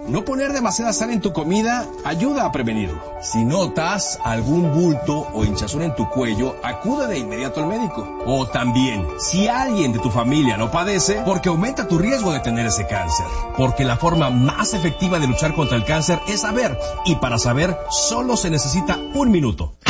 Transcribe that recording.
No poner demasiada sal en tu comida ayuda a prevenirlo. Si notas algún bulto o hinchazón en tu cuello, acude de inmediato al médico. O también, si alguien de tu familia lo padece, porque aumenta tu riesgo de tener ese cáncer. Porque la forma más efectiva de luchar contra el cáncer es saber, y para saber solo se necesita 1 minuto.